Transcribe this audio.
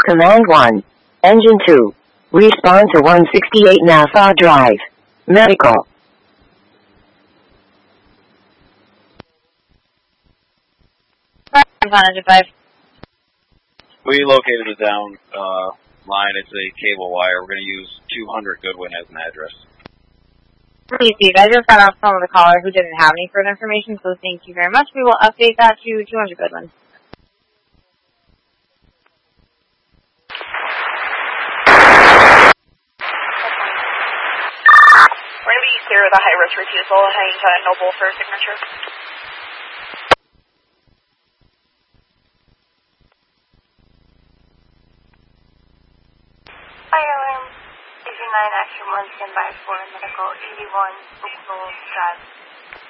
Command 1. Engine 2. Respond to 168 Nassau Drive. Medical. Engine 5. We located a down line. It's a cable wire. We're going to use 200 Goodwin as an address. Please, Steve. I just got off the phone with a caller who didn't have any further information, so thank you very much. We will update that to 200 Goodwin. We're going to be clear with a high-risk refusal, heading to Noble for signature. Fire alarm, Station 9, Action 1, standby for medical 81 Oakville Drive.